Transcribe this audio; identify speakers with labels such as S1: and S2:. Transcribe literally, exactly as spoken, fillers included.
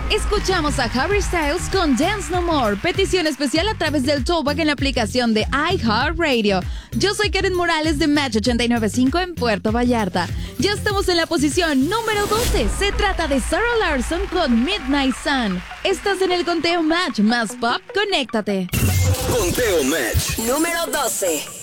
S1: Escuchamos a Harry Styles con Dance No More, petición especial a través del Talkback en la aplicación de iHeartRadio. Yo soy Karen Morales de Match ochenta y nueve punto cinco en Puerto Vallarta. Ya estamos en la posición número doce. Se trata de Sarah Larsson con Midnight Sun. Estás en el conteo Match más pop, conéctate.
S2: Conteo Match
S3: número doce.